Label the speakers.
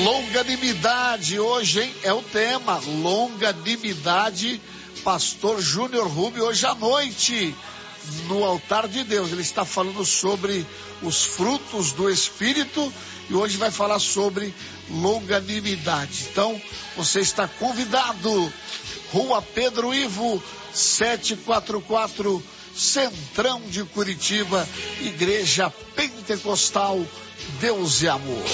Speaker 1: Longanimidade, hoje, hein? É o tema, longanimidade, pastor Júnior Rubio, hoje à noite, no altar de Deus. Ele está falando sobre os frutos do Espírito e hoje vai falar sobre longanimidade. Então, você está convidado, Rua Pedro Ivo, 744, Centrão de Curitiba, Igreja Pentecostal Deus e Amor.